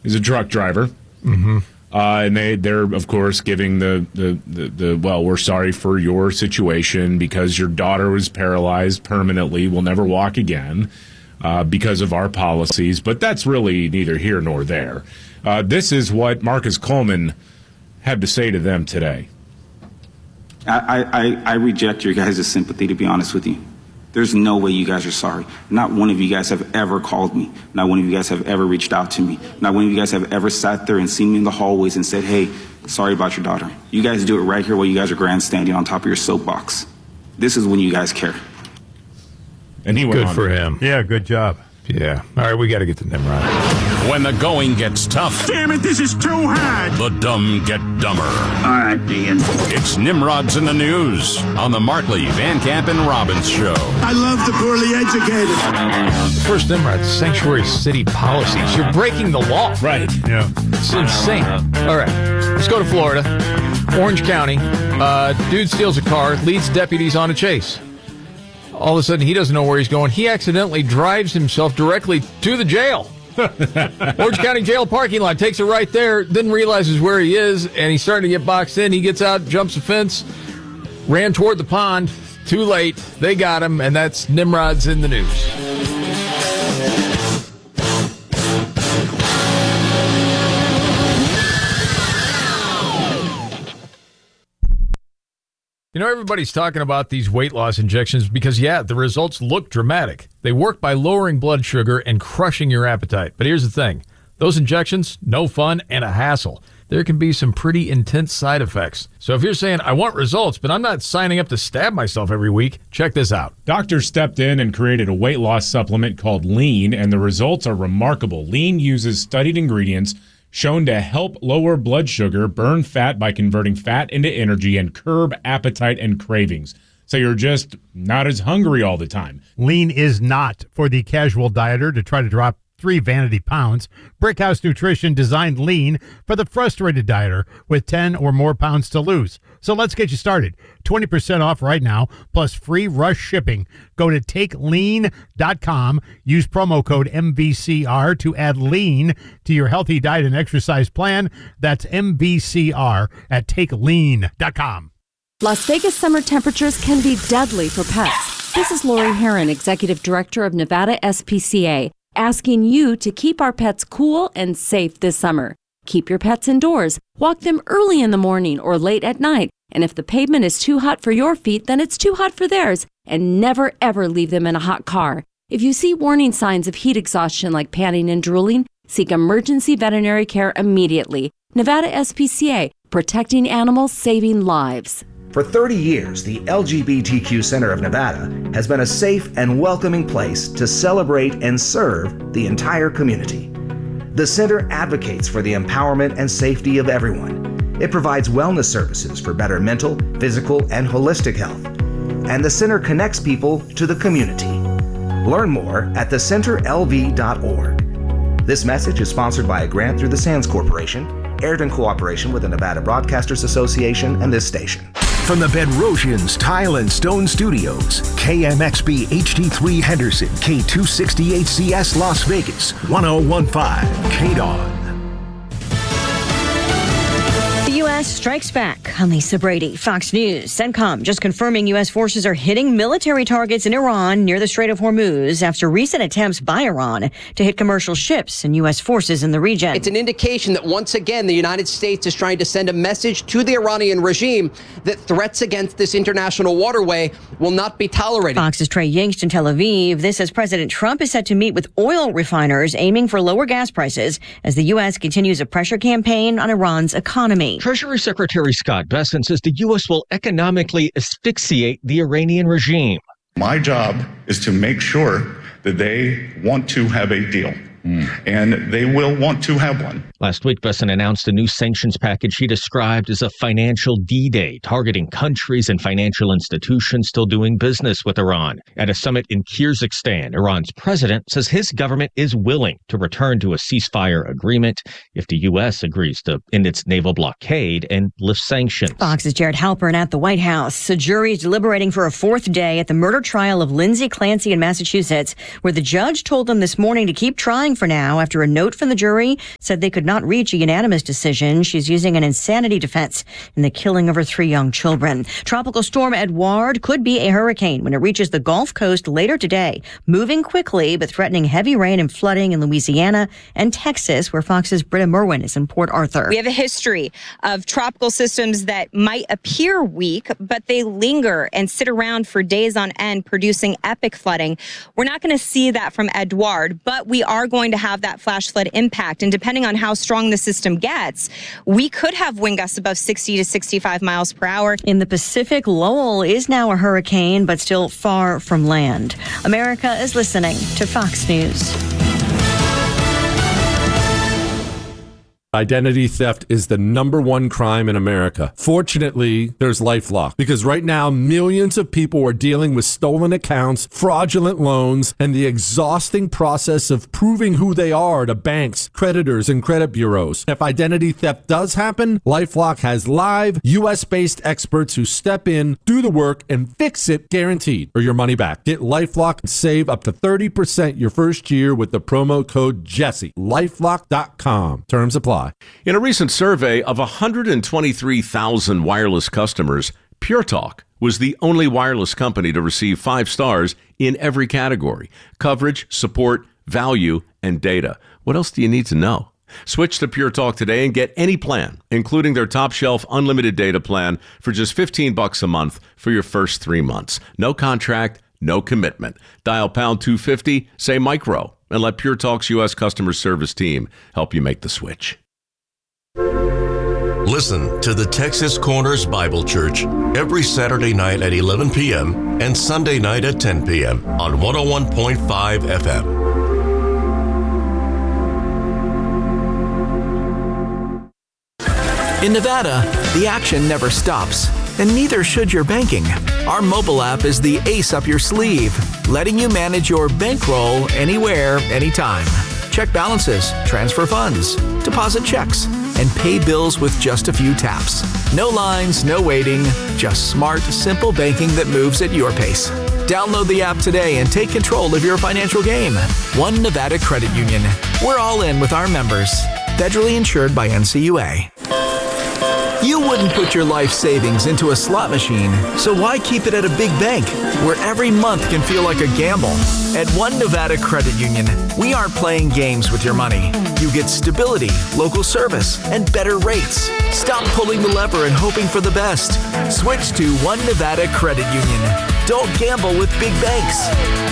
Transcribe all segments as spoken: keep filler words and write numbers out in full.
He's a truck driver. Mm-hmm. Uh, and they, they're, of course, giving the, the, the, the, well, we're sorry for your situation because your daughter was paralyzed permanently, will never walk again uh, because of our policies. But that's really neither here nor there. Uh, this is what Marcus Coleman had to say to them today. I, I, I reject your guys' sympathy, to be honest with you. There's no way you guys are sorry. Not one of you guys have ever called me. Not one of you guys have ever reached out to me. Not one of you guys have ever sat there and seen me in the hallways and said, hey, sorry about your daughter. You guys do it right here while you guys are grandstanding on top of your soapbox. This is when you guys care. And he went Good on. for him. Yeah, good job. Yeah. All right, we got to get to Nimrod. When the going gets tough. Damn it, this is too hard. The dumb get dumber. All right, Dean. It's Nimrod's in the News on the Markley, Van Camp, and Robbins Show. I love the poorly educated. First Nimrod, sanctuary city policies. You're breaking the law. Right. Yeah. It's insane. All right, let's go to Florida. Orange County. Uh, dude steals a car, leads deputies on a chase. All of a sudden, he doesn't know where he's going. He accidentally drives himself directly to the jail. Orange County Jail parking lot, takes it right there, then realizes where he is, and he's starting to get boxed in. He gets out, jumps a fence, ran toward the pond. Too late. They got him, and that's Nimrod's in the News. You know, everybody's talking about these weight loss injections because, yeah, the results look dramatic. They work by lowering blood sugar and crushing your appetite. But here's the thing. Those injections, no fun and a hassle. There can be some pretty intense side effects. So if you're saying, I want results, but I'm not signing up to stab myself every week, check this out. Doctors stepped in and created a weight loss supplement called Lean, and the results are remarkable. Lean uses studied ingredients shown to help lower blood sugar, burn fat by converting fat into energy, and curb appetite and cravings. So you're just not as hungry all the time. Lean is not for the casual dieter to try to drop three vanity pounds. Brickhouse Nutrition designed Lean for the frustrated dieter with ten or more pounds to lose. So let's get you started. twenty percent off right now, plus free rush shipping. Go to take lean dot com. Use promo code M V C R to add lean to your healthy diet and exercise plan. That's M V C R at take lean dot com. Las Vegas summer temperatures can be deadly for pets. This is Lori Herron, Executive Director of Nevada S P C A, asking you to keep our pets cool and safe this summer. Keep your pets indoors. Walk them early in the morning or late at night. And if the pavement is too hot for your feet, then it's too hot for theirs. And never, ever leave them in a hot car. If you see warning signs of heat exhaustion like panting and drooling, seek emergency veterinary care immediately. Nevada S P C A, protecting animals, saving lives. For thirty years, the L G B T Q Center of Nevada has been a safe and welcoming place to celebrate and serve the entire community. The center advocates for the empowerment and safety of everyone. It provides wellness services for better mental, physical, and holistic health. And the center connects people to the community. Learn more at the center L V dot org. This message is sponsored by a grant through the Sands Corporation, aired in cooperation with the Nevada Broadcasters Association and this station. From the Bedrosians Tile and Stone Studios, K M X B H D three Henderson, K two sixty-eight C S Las Vegas, one oh one point five K D O N. The U S strikes back. I'm Lisa Brady, Fox News. CENTCOM just confirming U S forces are hitting military targets in Iran near the Strait of Hormuz after recent attempts by Iran to hit commercial ships and U S forces in the region. It's an indication that once again the United States is trying to send a message to the Iranian regime that threats against this international waterway will not be tolerated. Fox's Trey Yingst in Tel Aviv. This as President Trump is set to meet with oil refiners aiming for lower gas prices as the U S continues a pressure campaign on Iran's economy. Treasury Secretary Scott Bessent says the U S will economically asphyxiate the Iranian regime. My job is to make sure that they want to have a deal. Mm. And they will want to have one. Last week, Bessent announced a new sanctions package he described as a financial D-Day, targeting countries and financial institutions still doing business with Iran. At a summit in Kyrgyzstan, Iran's president says his government is willing to return to a ceasefire agreement if the U S agrees to end its naval blockade and lift sanctions. Fox's Jared Halpern at the White House. A jury is deliberating for a fourth day at the murder trial of Lindsay Clancy in Massachusetts, where the judge told them this morning to keep trying for now after a note from the jury said they could not reach a unanimous decision. She's using an insanity defense in the killing of her three young children. Tropical storm Edouard could be a hurricane when it reaches the Gulf Coast later today, moving quickly but threatening heavy rain and flooding in Louisiana and Texas, where Fox's Britta Merwin is in Port Arthur. We have a history of tropical systems that might appear weak, but they linger and sit around for days on end, producing epic flooding. We're not going to see that from Edouard, but we are going to have that flash flood impact. And depending on how strong the system gets, we could have wind gusts above sixty to sixty-five miles per hour. In the Pacific, Lowell is now a hurricane, but still far from land. America is listening to Fox News. Identity theft is the number one crime in America. Fortunately, there's LifeLock, because right now millions of people are dealing with stolen accounts, fraudulent loans, and the exhausting process of proving who they are to banks, creditors, and credit bureaus. If identity theft does happen, LifeLock has live U S-based experts who step in, do the work, and fix it guaranteed, or your money back. Get LifeLock and save up to thirty percent your first year with the promo code Jesse. LifeLock dot com. Terms apply. In a recent survey of one hundred twenty-three thousand wireless customers, Pure Talk was the only wireless company to receive five stars in every category: coverage, support, value, and data. What else do you need to know? Switch to Pure Talk today and get any plan, including their top shelf unlimited data plan, for just fifteen bucks a month for your first three months. No contract, no commitment. Dial pound two fifty, say micro, and let Pure Talk's U S customer service team help you make the switch. Listen to the Texas Corners Bible Church every Saturday night at eleven p.m. and Sunday night at ten p.m. on one oh one point five F M. In Nevada, the action never stops, and neither should your banking. Our mobile app is the ace up your sleeve, letting you manage your bankroll anywhere, anytime. Check balances, transfer funds, deposit checks, and pay bills with just a few taps. No lines, no waiting, just smart, simple banking that moves at your pace. Download the app today and take control of your financial game. One Nevada Credit Union. We're all in with our members. Federally insured by N C U A. You wouldn't put your life savings into a slot machine, so why keep it at a big bank where every month can feel like a gamble? At One Nevada Credit Union, we aren't playing games with your money. You get stability, local service, and better rates. Stop pulling the lever and hoping for the best. Switch to One Nevada Credit Union. Don't gamble with big banks.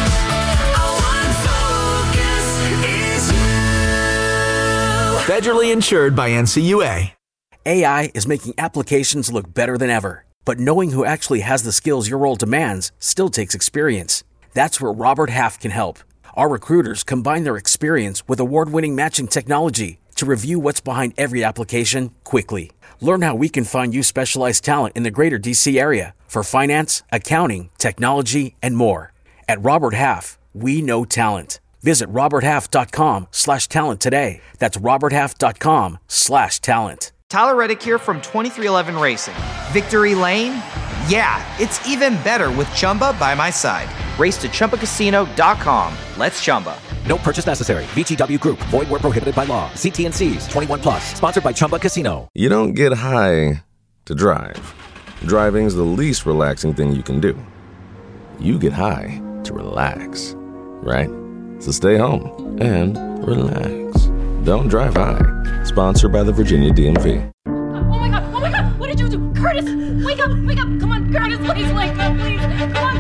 Federally insured by N C U A. A I is making applications look better than ever. But knowing who actually has the skills your role demands still takes experience. That's where Robert Half can help. Our recruiters combine their experience with award-winning matching technology to review what's behind every application quickly. Learn how we can find you specialized talent in the greater D C area for finance, accounting, technology, and more. At Robert Half, we know talent. Visit roberthalf.com slash talent today. That's roberthalf.com slash talent. Tyler Reddick here from twenty-three eleven Racing. Victory Lane? Yeah, it's even better with Chumba by my side. Race to Chumba Casino dot com. Let's Chumba. No purchase necessary. V G W Group. Void where prohibited by law. See T and C's. twenty-one plus. Sponsored by Chumba Casino. You don't get high to drive. Driving's the least relaxing thing you can do. You get high to relax, right? So stay home and relax. Don't drive high. Sponsored by the Virginia D M V. Oh my god, oh my god, what did you do? Curtis, wake up, wake up, come on, Curtis, please wake up, please, come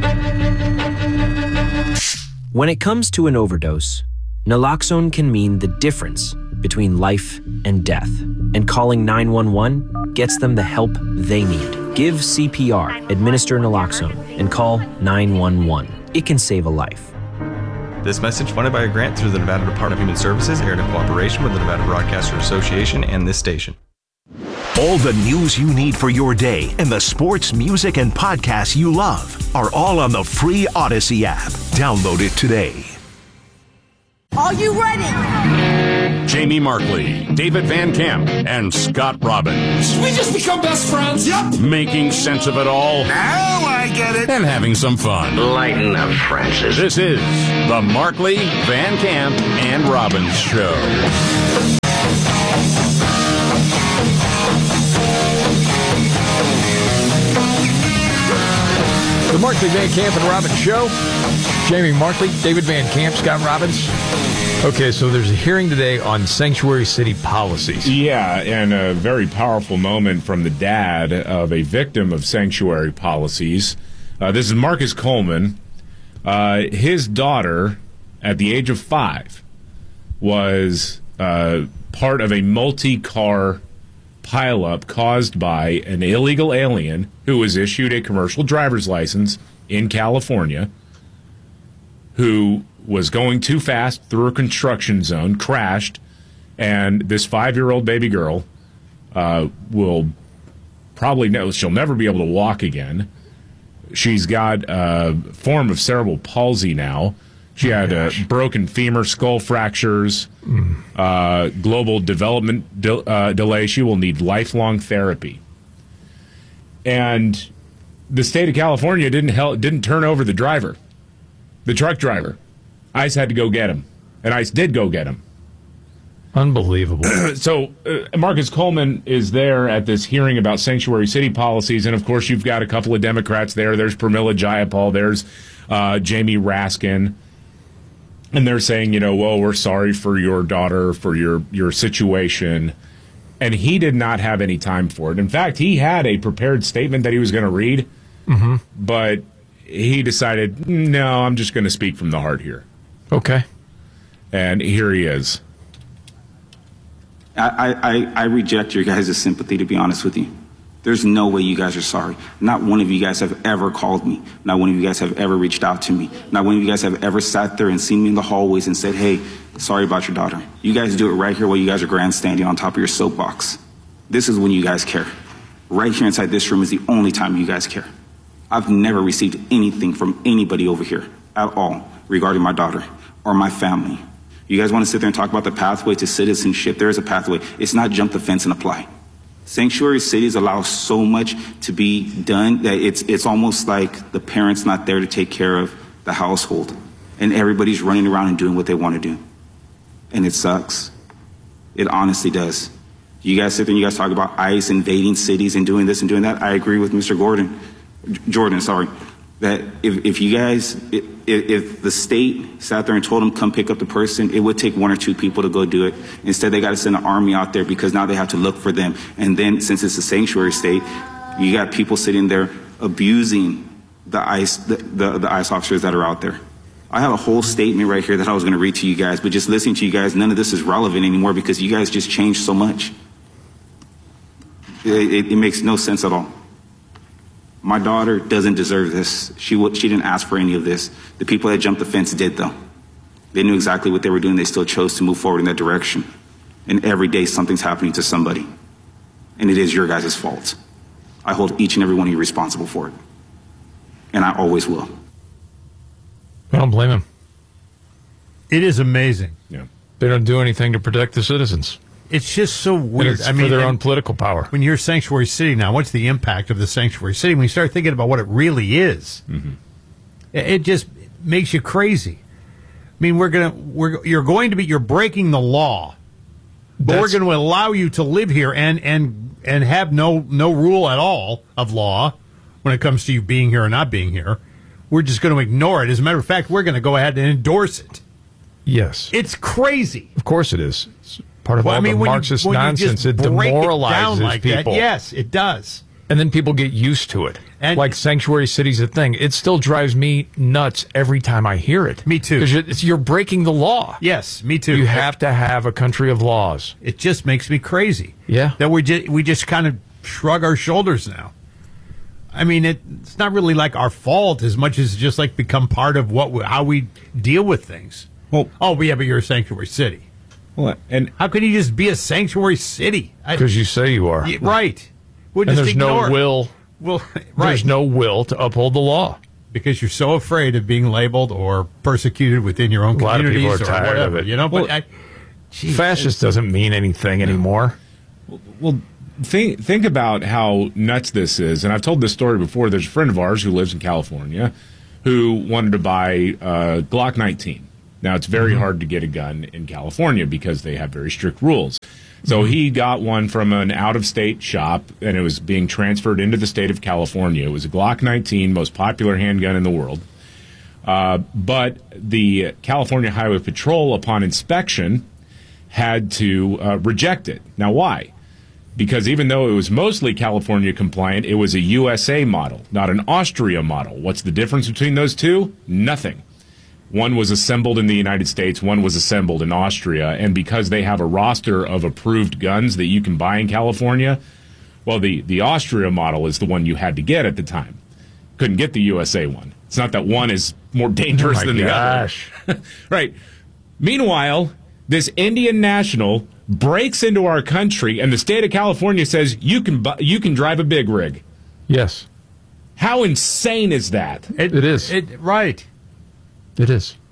on. When it comes to an overdose, naloxone can mean the difference between life and death, and calling nine one one gets them the help they need. Give C P R, administer naloxone, and call nine one one. It can save a life. This message funded by a grant through the Nevada Department of Human Services, aired in cooperation with the Nevada Broadcaster Association and this station. All the news you need for your day and the sports, music, and podcasts you love are all on the free Odyssey app. Download it today. Are you ready? Jamie Markley, David Van Camp, and Scott Robbins. We just become best friends. Yep. Making sense of it all. Now I get it. And having some fun. Lighten up, Francis. This is the Markley, Van Camp, and Robbins Show. The Markley, Van Camp, and Robbins Show. Jamie Markley, David Van Camp, Scott Robbins. Okay, so there's a hearing today on sanctuary city policies. Yeah, and a very powerful moment from the dad of a victim of sanctuary policies. Uh, this is Marcus Coleman. Uh, his daughter, at the age of five, was uh, part of a multi-car pileup caused by an illegal alien who was issued a commercial driver's license in California, who was going too fast through a construction zone, crashed, and this five-year-old baby girl uh, will probably know she'll never be able to walk again. She's got a form of cerebral palsy now. She had a broken femur, skull fractures, mm. uh, global development de- uh, delay. She will need lifelong therapy. And the state of California didn't help, didn't turn over the driver, the truck driver. ICE had to go get him, and ICE did go get him. Unbelievable. So uh, Marcus Coleman is there at this hearing about sanctuary city policies, and of course you've got a couple of Democrats there. There's Pramila Jayapal, there's uh, Jamie Raskin. And they're saying, you know, well, we're sorry for your daughter, for your, your situation. And he did not have any time for it. In fact, he had a prepared statement that he was going to read, mm-hmm. but he decided, no, I'm just going to speak from the heart here. Okay. And here he is. I, I, I reject your guys' sympathy, to be honest with you. There's no way you guys are sorry. Not one of you guys have ever called me. Not one of you guys have ever reached out to me. Not one of you guys have ever sat there and seen me in the hallways and said, hey, sorry about your daughter. You guys do it right here while you guys are grandstanding on top of your soapbox. This is when you guys care. Right here inside this room is the only time you guys care. I've never received anything from anybody over here at all regarding my daughter or my family. You guys want to sit there and talk about the pathway to citizenship? There is a pathway. It's not jump the fence and apply. Sanctuary cities allow so much to be done that it's it's almost like the parent's not there to take care of the household, and everybody's running around and doing what they want to do. And it sucks. It honestly does. You guys sit there and you guys talk about ICE invading cities and doing this and doing that. I agree with Mister Gordon, Jordan, sorry, that if, if you guys, if, if the state sat there and told them come pick up the person, it would take one or two people to go do it. Instead, they got to send an army out there because now they have to look for them. And then since it's a sanctuary state, you got people sitting there abusing the ICE, the, the, the ICE officers that are out there. I have a whole statement right here that I was going to read to you guys, but just listening to you guys, none of this is relevant anymore because you guys just changed so much. It, it, it makes no sense at all. My daughter doesn't deserve this. She she didn't ask for any of this. The people that jumped the fence did, though. They knew exactly what they were doing. They still chose to move forward in that direction. And every day something's happening to somebody. And it is your guys' fault. I hold each and every one of you responsible for it. And I always will. I don't blame him. It is amazing. Yeah. They don't do anything to protect the citizens. It's just so weird. It's I mean, for their own political power. When you're sanctuary city now, what's the impact of the sanctuary city? When you start thinking about what it really is, mm-hmm. it just makes you crazy. I mean, we're gonna, we're you're going to be, you're breaking the law, but That's, we're going to allow you to live here and and and have no no rule at all of law when it comes to you being here or not being here. We're just going to ignore it. As a matter of fact, we're going to go ahead and endorse it. Yes, it's crazy. Of course, it is. It's part of well, all I mean, the when Marxist you, when nonsense. You it just break demoralizes it down like people. That. Yes, it does. And then people get used to it. And like sanctuary city's a thing. It still drives me nuts every time I hear it. Me too. Because you're breaking the law. Yes, me too. You have to have a country of laws. It just makes me crazy. Yeah. That we just, we just kind of shrug our shoulders now. I mean, it, it's not really like our fault as much as just like become part of what we, how we deal with things. Well, oh, yeah, but you're a sanctuary city. Well, and how can you just be a sanctuary city? Because you say you are. Yeah, right. We'll and just there's no it. will. Well, right. There's no will to uphold the law. because you're so afraid of being labeled or persecuted within your own A lot of communities people are or tired whatever, of it. you know. But Well, I, geez, fascist doesn't mean anything anymore. Well, think think about how nuts this is. And I've told this story before. There's a friend of ours who lives in California who wanted to buy a Glock nineteen. Now, it's very mm-hmm. hard to get a gun in California because they have very strict rules. So mm-hmm. he got one from an out-of-state shop, and it was being transferred into the state of California. It was a Glock nineteen, most popular handgun in the world. Uh, but the California Highway Patrol, upon inspection, had to uh, reject it. Now, why? Because even though it was mostly California compliant, it was a U S A model, not an Austria model. What's the difference between those two? Nothing. One was assembled in the United States, one was assembled in Austria, and because they have a roster of approved guns that you can buy in California, well, the, the Austria model is the one you had to get at the time. Couldn't get the U S A one. It's not that one is more dangerous oh my than gosh. the other. Right. Meanwhile, this Indian national breaks into our country, and the state of California says you can bu- you can drive a big rig. Yes. How insane is that? It, it is. It, right. It is.